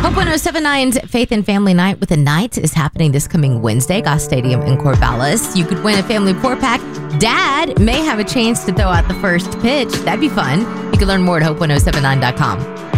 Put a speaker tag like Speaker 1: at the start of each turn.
Speaker 1: Hope 1079's Faith and Family Night with a Night is happening this coming Wednesday, Goss Stadium in Corvallis. You could win a family 4-pack. Dad may have a chance to throw out the first pitch. That'd be fun. You can learn more at hope1079.com.